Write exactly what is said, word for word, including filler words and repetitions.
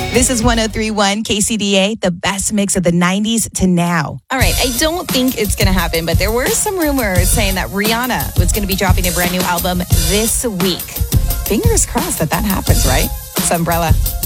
This is one oh three point one K C D A, the best mix of the nineties to now. All right, I don't think it's going to happen, but there were some rumors saying that Rihanna was going to be dropping a brand new album this week. Fingers crossed that that happens, right? It's Umbrella.